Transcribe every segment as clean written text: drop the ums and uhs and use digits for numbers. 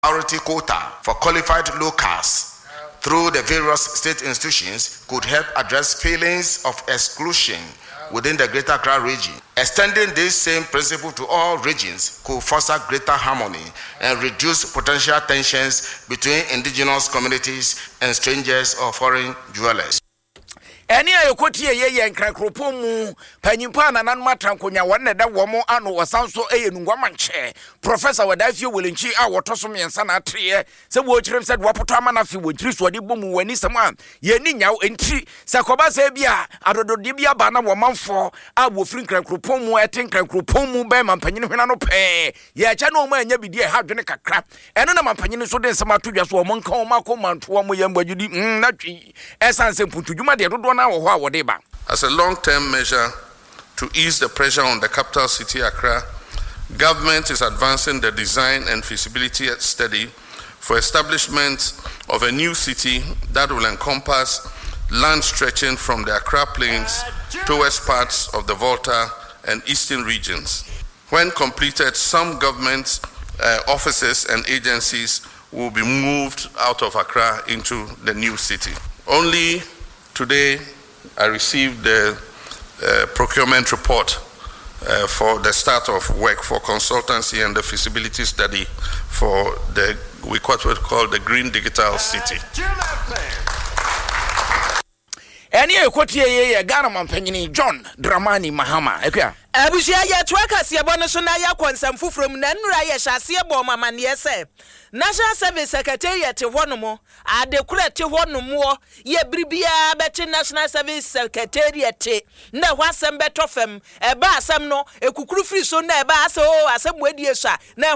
priority quota for qualified locals through the various state institutions could help address feelings of exclusion within the Greater Accra region. Extending this same principle to all regions could foster greater harmony and reduce potential tensions between indigenous communities and strangers or foreign dwellers. Eni ayokoti ye nkrakropo mu panyimpa na nan matrankonya wanne da womo ano wasanso eyenungwa manche Professor Wadafio Welenchi a wotoso miensa na atriye se wo chirem se wapoto amana fi wontri so de bomu wani sama ye ni nyaw entri se koba se bia adodode bia ba na wo manfo a wo firi nkrakropo mu eten nkrakropo mu be mampanyine hwena no pe ye acha no ma anya bidie ha dwene kakra eno na mampanyine so de nsama to dwa so wo monka wo mako manto mo yambadudi na twi esanse putudwuma de dodo As a long-term measure to ease the pressure on the capital city Accra, government is advancing the design and feasibility study for establishment of a new city that will encompass land stretching from the Accra Plains towards parts of the Volta and Eastern regions. When completed, some government offices and agencies will be moved out of Accra into the new city. Only today, I received the procurement report for the start of work for consultancy and the feasibility study for what we call the Green Digital City. Eni ekoti ye Ghana mampanyini John Dramani Mahama ekwa abusia ye twaka se bono so na ya konsam fufrom na nura ye hyase bo mama ne se National Service Secretariat honomo adekura te honomo ye bribia beti National Service Secretariat na hwasem betofem eba asem no ekukuru free so na eba ase o asem wedie so na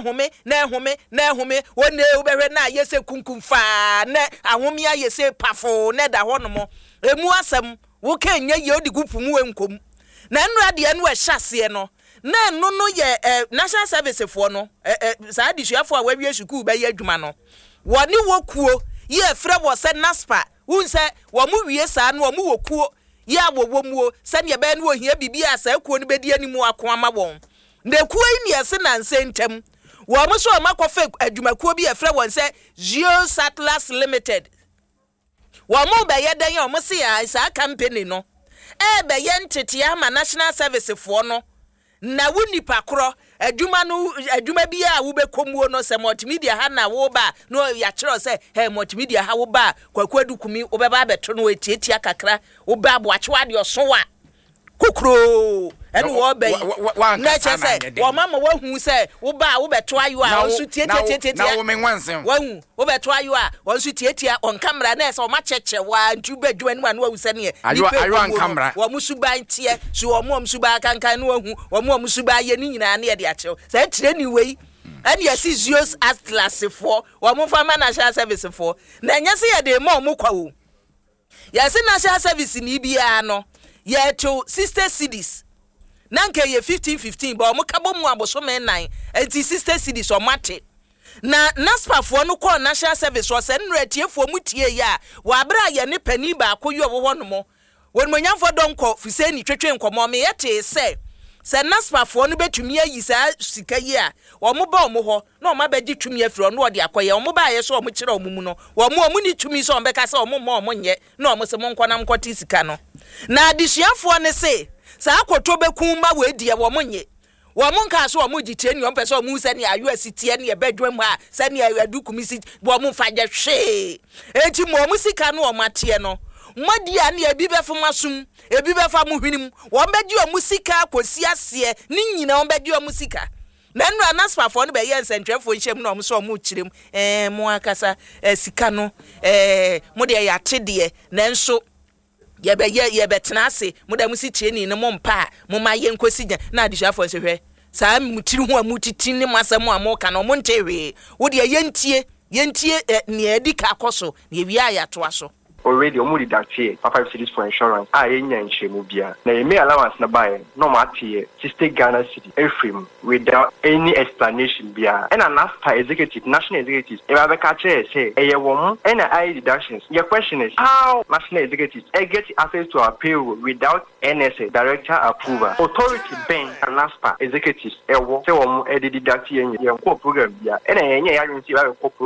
ehome wone ubehwe na ye se kunkumfa na ahomia ye se pafo na da honomo emu asem wo kenya ye odigupu mu enkom na nra de enu ehyase no na no ye National Service for no sa adisuafo a wawie sukuu ba ye adwuma no woni wokuo ye frɛ wo se NASPA unse wo mu wie sa no wo mu wokuo ye awowomuo se ne be no ohia bibia sa kuo no bedi animu akoama won na kuo yi ne ese na nsentem wo mu so makofa adwumakuo bi ye frɛ won se Geo Satellite Limited wo mu be ye den ye o mu se ya sa company no be ye ntete ama National Service for no na wunipa kro adwuma bia wo bekomuo no se multimedia ha na wo ba no ya kire se hey multimedia ha wo ba kwakwedukumi wo beba abeto no etietia kakra wo ba boachewa de osowa kokro ene wo be na che se wo mama wo hu se wo ba wo beto ayo a wo su tietietia na wo menwansem wo hu wo beto ayo a wo su tietia on camera na se wo ma cheche wa ntuba adwuma no wo se ne ayo on camera wo musuban tie so wo mo musuba kankan no hu wo mo musuba ye ni nyina na ye de achew se tire ni wei and yes is Geo Atlas for wo mo fa National Service for na nya se ye de mo mo kwa wo yes National Service ni bia no ye to sister cities nanke ye 15 ba omukabo mu abosome 9 enti sister cities o mate na NASPA fo no call National Service o se nra tiefo mu tie ya wa bra ye ne pani ba akoyo wo no mo won monyamfo donko fise ni twetwe nkomo me yete se NASPA fo no betumi ayi sa sika yi a wo mo ba mo ho na o ma ba gi tumi afiro no ode akoye o mo ba ye so o mo kire o mu no wo mo ni tumi so o be ka se o mo nye na o mo se mo nkwana mkoti sika no na adisuafo ne se sa akoto bekun ma we die wo mo nye wo mo nka so o mo gitie ni o pese o mu se ni ayo asitie ni e badwam ha se ni adukumi si wo mo fa je hwe enti mo mo sika no o matie no Madia ni ebi befa masum ebi befa mu hwinim wo bedi o musika kosi ase ni nyina wo bedi o musika na nra NASPA fo no be ye nsentwefo nhyem na o so mu kirem mo akasa sika no mo de ya tede na nso ye betena ase mo da musi tieni ne mo mpa mo ma ye nkosi nya na adisuafo nhwehwe saa mutiri ho amutiti ne masam amoka no mo ntewe wo de yentie ne edi ka koso ne wi aya to aso already almost that year 5 cities for insurance enya nchemu bia na eme allowance na buy no matter 60 Ghana cedi every without any explanation bia and NAFTA executive national executives e ba ka say eye wom and I deductions. Your question is how national executives get access to our payroll without NSA director approval. Authority bank and NAFTA executives e wo say wom e deduct yen program bia and enya ya